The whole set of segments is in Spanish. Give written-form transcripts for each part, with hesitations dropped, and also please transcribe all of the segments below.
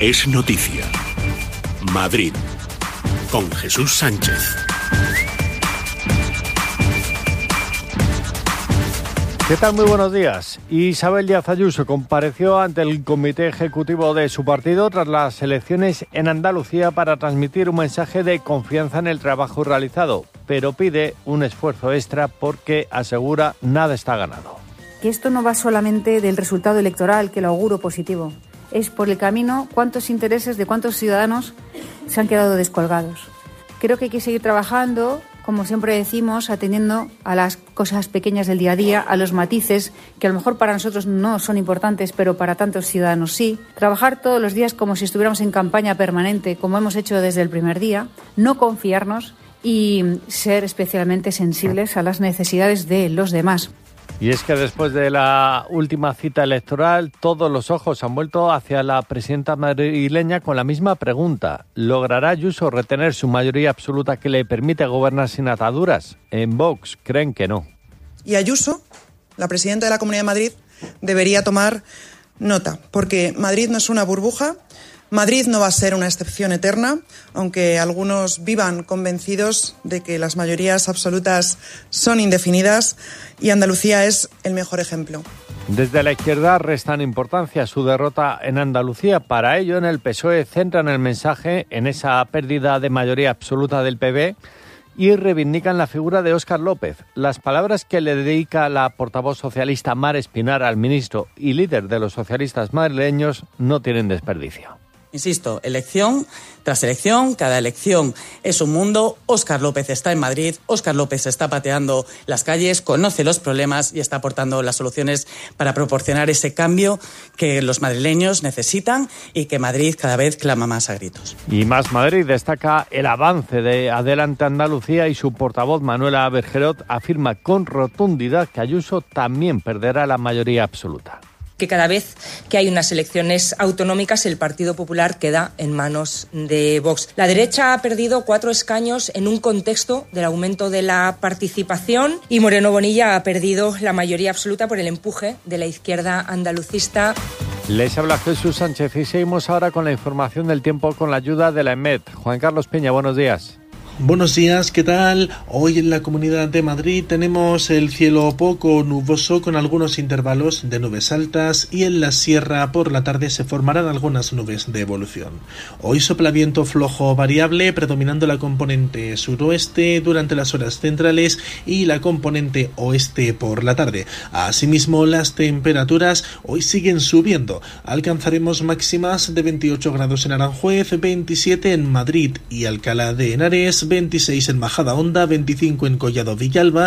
Es noticia. Madrid. Con Jesús Sánchez. ¿Qué tal? Muy buenos días. Isabel Díaz Ayuso compareció ante el comité ejecutivo de su partido tras las elecciones en Andalucía para transmitir un mensaje de confianza en el trabajo realizado, pero pide un esfuerzo extra porque asegura nada está ganado. Que esto no va solamente del resultado electoral, que lo auguro positivo. Es por el camino cuántos intereses de cuántos ciudadanos se han quedado descolgados. Creo que hay que seguir trabajando, como siempre decimos, atendiendo a las cosas pequeñas del día a día, a los matices que a lo mejor para nosotros no son importantes, pero para tantos ciudadanos sí. Trabajar todos los días como si estuviéramos en campaña permanente, como hemos hecho desde el primer día. No confiarnos y ser especialmente sensibles a las necesidades de los demás. Y es que después de la última cita electoral, todos los ojos han vuelto hacia la presidenta madrileña con la misma pregunta. ¿Logrará Ayuso retener su mayoría absoluta que le permite gobernar sin ataduras? En Vox creen que no. Y Ayuso, la presidenta de la Comunidad de Madrid, debería tomar nota, porque Madrid no es una burbuja. Madrid no va a ser una excepción eterna, aunque algunos vivan convencidos de que las mayorías absolutas son indefinidas, y Andalucía es el mejor ejemplo. Desde la izquierda restan importancia a su derrota en Andalucía. Para ello, en el PSOE centran el mensaje en esa pérdida de mayoría absoluta del PP y reivindican la figura de Óscar López. Las palabras que le dedica la portavoz socialista Mar Espinar al ministro y líder de los socialistas madrileños no tienen desperdicio. Insisto, elección tras elección, cada elección es un mundo. Óscar López está en Madrid, Óscar López está pateando las calles, conoce los problemas y está aportando las soluciones para proporcionar ese cambio que los madrileños necesitan y que Madrid cada vez clama más a gritos. Y Más Madrid destaca el avance de Adelante Andalucía y su portavoz Manuela Bergerot afirma con rotundidad que Ayuso también perderá la mayoría absoluta. Que cada vez que hay unas elecciones autonómicas el Partido Popular queda en manos de Vox. La derecha ha perdido 4 escaños en un contexto del aumento de la participación y Moreno Bonilla ha perdido la mayoría absoluta por el empuje de la izquierda andalucista. Les habla Jesús Sánchez y seguimos ahora con la información del tiempo con la ayuda de la EMET. Juan Carlos Peña, buenos días. Buenos días, ¿qué tal? Hoy en la Comunidad de Madrid tenemos el cielo poco nuboso con algunos intervalos de nubes altas y en la sierra por la tarde se formarán algunas nubes de evolución. Hoy sopla viento flojo variable predominando la componente suroeste durante las horas centrales y la componente oeste por la tarde. Asimismo, las temperaturas hoy siguen subiendo. Alcanzaremos máximas de 28 grados en Aranjuez, 27 en Madrid y Alcalá de Henares, 26 en Majadahonda, 25 en Collado Villalba,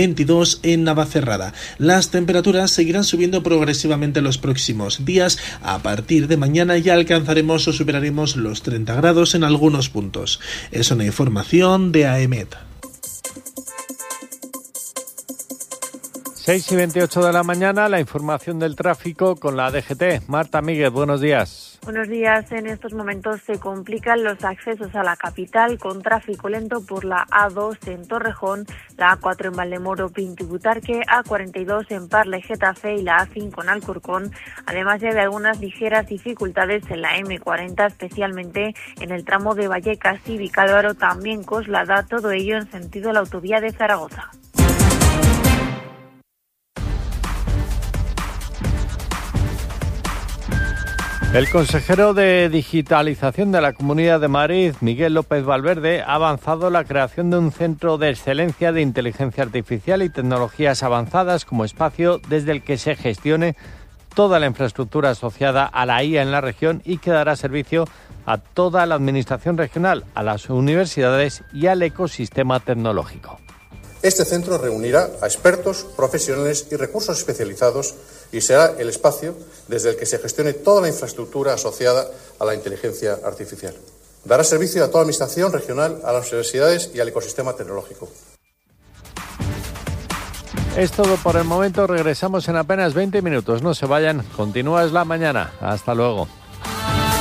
22 en Navacerrada. Las temperaturas seguirán subiendo progresivamente los próximos días. A partir de mañana ya alcanzaremos o superaremos los 30 grados en algunos puntos. Es una información de AEMET. 6:28 de la mañana, la información del tráfico con la DGT. Marta Míguez, buenos días. Buenos días. En estos momentos se complican los accesos a la capital con tráfico lento por la A2 en Torrejón, la A4 en Valdemoro, Pinto y Butarque, A42 en Parla y Getafe y la A5 en Alcorcón. Además ya hay algunas ligeras dificultades en la M40, especialmente en el tramo de Vallecas y Vicálvaro, también Coslada, todo ello en sentido a la autovía de Zaragoza. El consejero de Digitalización de la Comunidad de Madrid, Miguel López Valverde, ha avanzado la creación de un centro de excelencia de inteligencia artificial y tecnologías avanzadas como espacio desde el que se gestione toda la infraestructura asociada a la IA en la región y que dará servicio a toda la administración regional, a las universidades y al ecosistema tecnológico. Este centro reunirá a expertos, profesionales y recursos especializados y será el espacio desde el que se gestione toda la infraestructura asociada a la inteligencia artificial. Dará servicio a toda la administración regional, a las universidades y al ecosistema tecnológico. Es todo por el momento, regresamos en apenas 20 minutos. No se vayan, continúa Es la Mañana. Hasta luego.